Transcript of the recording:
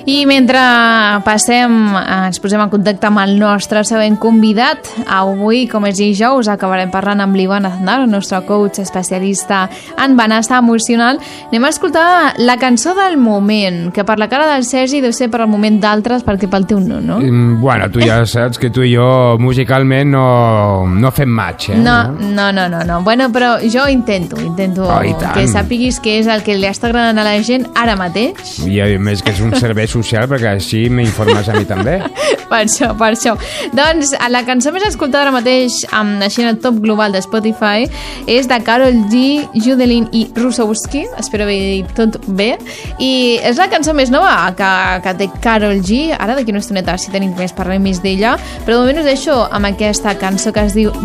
I mentre ens posem en contacte amb el nostre següent convidat, avui, com és dijous, acabarem parlant amb l'Ivan Aznar, el nostre coach especialista en benestar emocional. Anem a escoltar la cançó del moment, que per la cara del Sergi deu ser per al moment d'altres, perquè pel teu no? Bueno, tu ja saps que tu i jo musicalment no fem match, eh? No. Bueno, però jo intento que sàpiguis que és el que li està agradant a la gent ara mateix. I a més que és un servei social, perquè així m'informes a mi també. Per això. Doncs la cançó més escoltada ara mateix, així en el top global de Spotify, és de Karol G, Judelin i Rusowski, espero haver dit tot bé, i és la cançó més nova que té Karol G. Ara d'aquí una estoneta, si tenim més, parlem més d'ella, però de moment us deixo amb aquesta cançó que es diu